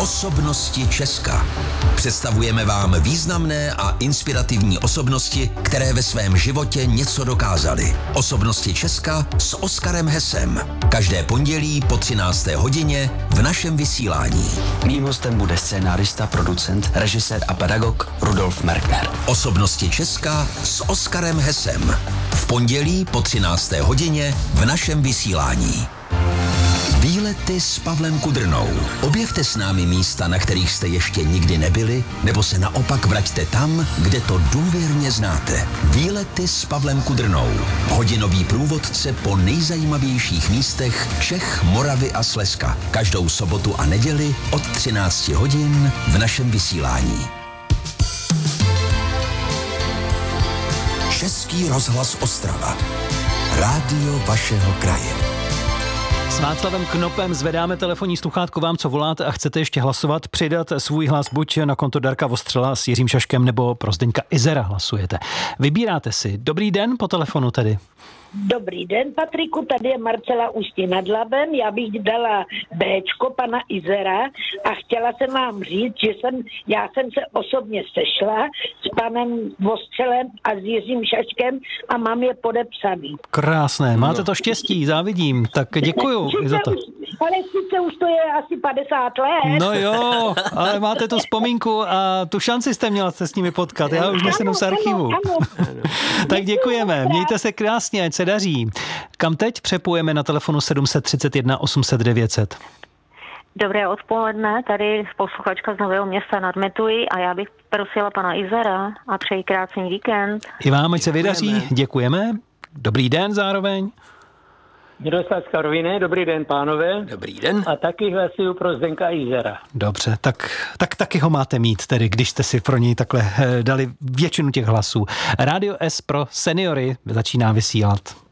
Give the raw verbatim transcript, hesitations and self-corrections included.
Osobnosti Česka. Představujeme vám významné a inspirativní osobnosti, které ve svém životě něco dokázaly. Osobnosti Česka s Oskarem Hesem. Každé pondělí po třinácté hodině v našem vysílání. Mým hostem bude scénárista, producent, režisér a pedagog Rudolf Merkner. Osobnosti Česka s Oskarem Hesem. V pondělí po třinácté hodině v našem vysílání. Výlety s Pavlem Kudrnou. Objevte s námi místa, na kterých jste ještě nikdy nebyli, nebo se naopak vraťte tam, kde to důvěrně znáte. Výlety s Pavlem Kudrnou. Hodinový průvodce po nejzajímavějších místech Čech, Moravy a Slezska. Každou sobotu a neděli od třinácti hodin v našem vysílání. Český rozhlas Ostrava. Rádio vašeho kraje. S Václavem Knopem zvedáme telefonní sluchátko vám, co voláte a chcete ještě hlasovat, přidat svůj hlas buď na konto Darka Vostřela s Jiřím Šaškem nebo pro Zdeňka Izera hlasujete. Vybíráte si. Dobrý den po telefonu tedy. Dobrý den, Patriku, tady je Marcela Ústí nad Labem. Já bych dala Béčko pana Izera a chtěla jsem vám říct, že jsem, já jsem se osobně sešla s panem Vostřelem a s Jiřím Šaškem a mám je podepsaný. Krásné, máte to štěstí, závidím, tak děkuju sice za to. Už, ale sice už to je asi padesát let. No jo, ale máte tu vzpomínku a tu šanci jste měla se s nimi potkat, já už nesenu z archivu. Ano, ano. Tak děkujeme, mějte se krásně, ať se daří. Kam teď přepojeme na telefonu sedm set třicet jedna osm set devět set? Dobré odpoledne, tady posluchačka z Nového Města nad Metují a já bych prosila pana Izera a přeji krásný víkend. I vám, ať se vydaří, děkujeme. Dobrý den zároveň. Miroslav z Karviné, dobrý den, pánové. Dobrý den. A taky hlasuju pro Zdenka Izera. Dobře, tak, tak taky ho máte mít, tedy když jste si pro něj takhle dali většinu těch hlasů. Rádio S pro seniory začíná vysílat.